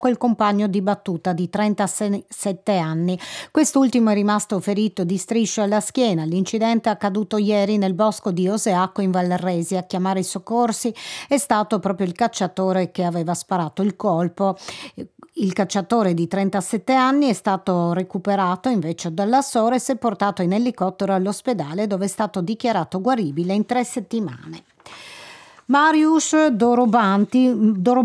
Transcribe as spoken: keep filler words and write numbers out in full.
quel compagno di battuta di trentasette anni. Quest'ultimo è rimasto ferito di strisce alla schiena. L'incidente accaduto ieri nel bosco di Oseacco in Valresi. A chiamare i soccorsi è stato proprio il cacciatore che aveva sparato il colpo. Il cacciatore di trentasette anni è stato recuperato invece dalla Sores e portato in elicottero all'ospedale, dove è stato dichiarato guaribile in tre settimane. Mariusz Dorobanti, Dorobanti